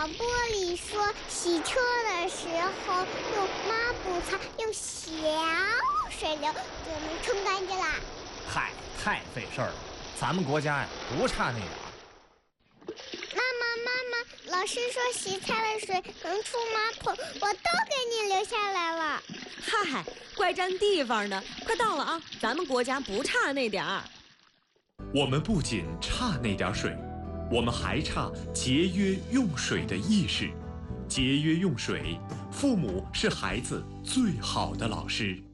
广播里说，洗车的时候用抹布擦，用小水流就能冲干净啦。 嗨，太费事儿了，咱们国家呀不差那点儿。 妈妈，老师说洗菜的水能出马桶，我都给你留下来了。 嗨，怪占地方的，快到了啊！咱们国家不差那点儿。 我们不仅差那点水，我们还差节约用水的意识。节约用水，父母是孩子最好的老师。